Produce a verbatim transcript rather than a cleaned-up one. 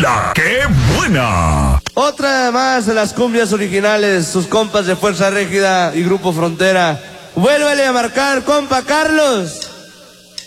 La que buena. Otra más de las cumbias originales, sus compas de Fuerza Régida y Grupo Frontera. Vuélvele a marcar, compa Carlos.